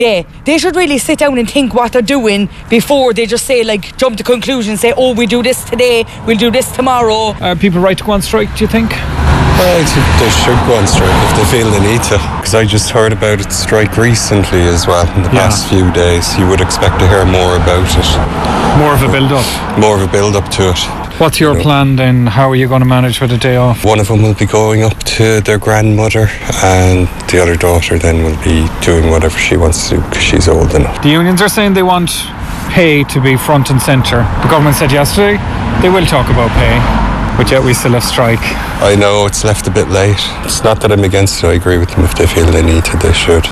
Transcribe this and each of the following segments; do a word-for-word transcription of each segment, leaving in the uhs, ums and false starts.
Yeah, they should really sit down and think what they're doing before they just say, like, jump to conclusions, say, oh, we do this today, we'll do this tomorrow. Are people right to go on strike, do you think? Well, I think they should go on strike if they feel they need to. Because I just heard about it strike recently as well in the yeah. past few days. You would expect to hear more about it. More of a build-up? More of a build-up to it. What's your you know, plan then? How are you going to manage with a day off? One of them will be going up to their grandmother, and the other daughter then will be doing whatever she wants to do because she's old enough. The unions are saying they want pay to be front and centre. The government said yesterday they will talk about pay, but yet we still have strike. I know it's left a bit late. It's not that I'm against it. I agree with them. If they feel they need to, they should.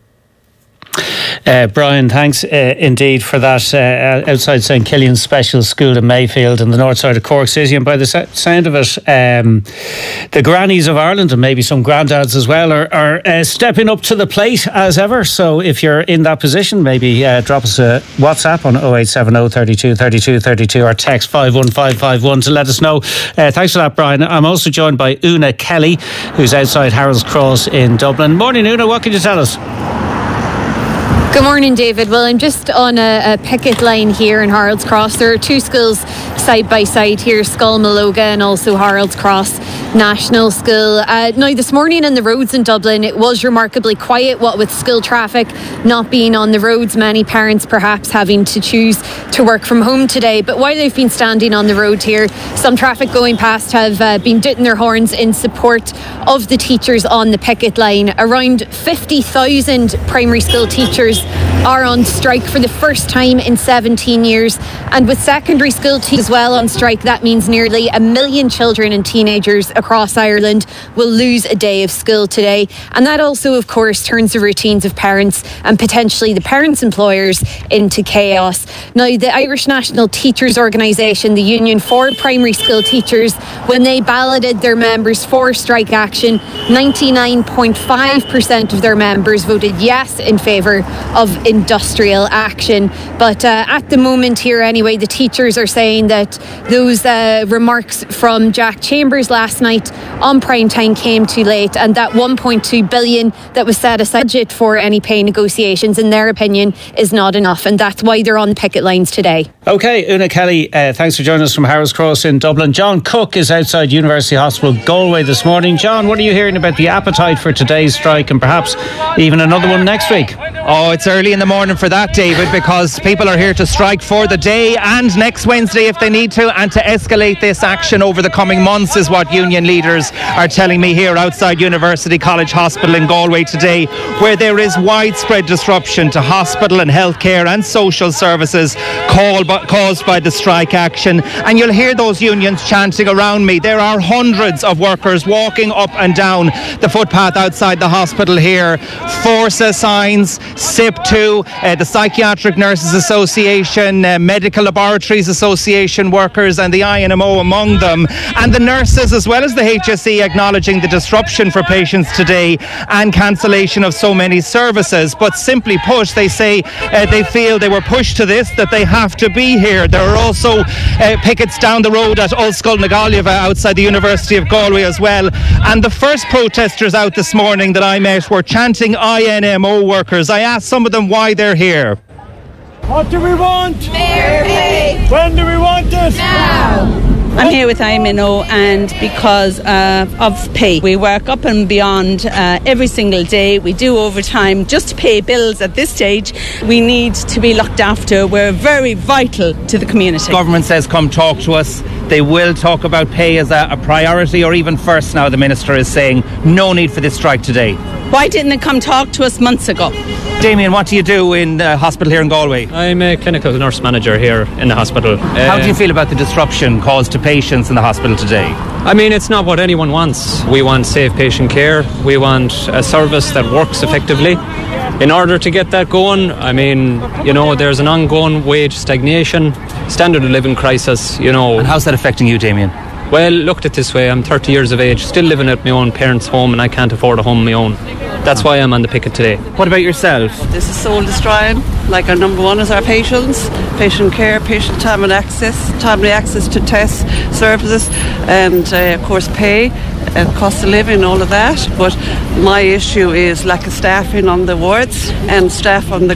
Uh, Brian, thanks uh, indeed for that. Uh, outside Saint Killian's Special School in Mayfield in the north side of Cork City, and by the sound of it, um, the grannies of Ireland and maybe some granddads as well are, are uh, stepping up to the plate as ever. So if you're in that position, maybe uh, drop us a WhatsApp on oh eight seven oh, thirty-two, thirty-two, thirty-two or text five one five five one to let us know. Uh, thanks for that, Brian. I'm also joined by Una Kelly, who's outside Harold's Cross in Dublin. Morning, Una. What can you tell us? Good morning, David. Well, I'm just on a, a picket line here in Harold's Cross. There are two schools side by side here, Scolmaloga and also Harold's Cross National School. Uh, now, this morning on the roads in Dublin, it was remarkably quiet, what with school traffic not being on the roads, many parents perhaps having to choose to work from home today. But while they've been standing on the road here, some traffic going past have uh, been tooting their horns in support of the teachers on the picket line. Around fifty thousand primary school teachers are on strike for the first time in seventeen years, and with secondary school teachers as well on strike, that means nearly a million children and teenagers across Ireland will lose a day of school today, and that also of course turns the routines of parents and potentially the parents' employers into chaos. Now, the Irish National Teachers Organisation, the union for primary school teachers, when they balloted their members for strike action, ninety-nine point five percent of their members voted yes in favour of industrial action. But uh, at the moment here anyway, the teachers are saying that those uh, remarks from Jack Chambers last night on prime time came too late, and that one point two billion that was set aside for any pay negotiations, in their opinion, is not enough, and that's why they're on the picket lines today. OK, Una Kelly, uh, thanks for joining us from Harold's Cross in Dublin. John Cook is outside University Hospital Galway this morning. John, what are you hearing about the appetite for today's strike and perhaps even another one next week? Oh, it's early in the morning for that, David, because people are here to strike for the day and next Wednesday if they need to, and to escalate this action over the coming months is what union leaders are telling me here outside University College Hospital in Galway today, where there is widespread disruption to hospital and healthcare and social services caused by the strike action. And you'll hear those unions chanting around me. There are hundreds of workers walking up and down the footpath outside the hospital here. Forza signs, S I P two, uh, the Psychiatric Nurses Association, uh, Medical Laboratories Association workers and the I N M O among them, and the nurses as well as the H S E acknowledging the disruption for patients today and cancellation of so many services. But simply put, they say uh, they feel they were pushed to this, that they have to be here. There are also uh, pickets down the road at Ulscoil na Gaillimhe outside the University of Galway as well, and the first protesters out this morning that I met were chanting I N M O workers. I asked some of them why they're here. What do we want? Fair pay. When do we want it? Now. I'm here with I M N O, and because uh, of pay. We work up and beyond uh, every single day. We do overtime just to pay bills at this stage. We need to be looked after. We're very vital to the community. Government says come talk to us. They will talk about pay as a, a priority, or even first now. The Minister is saying no need for this strike today. Why didn't they come talk to us months ago? Damien, what do you do in the hospital here in Galway? I'm a clinical nurse manager here in the hospital. How uh, do you feel about the disruption caused to patients in the hospital today? I mean, it's not what anyone wants. We want safe patient care. We want a service that works effectively. In order to get that going, I mean, you know, there's an ongoing wage stagnation, standard of living crisis, you know. And how's that affecting you, Damien? Well, look at it this way. I'm thirty years of age, still living at my own parents' home, and I can't afford a home of my own. That's why I'm on the picket today. What about yourself? This is soul destroying. Like, our number one is our patients, patient care, patient timely access, timely access to tests, services, and uh, of course pay, and cost of living, all of that. But my issue is lack of staffing on the wards and staff on the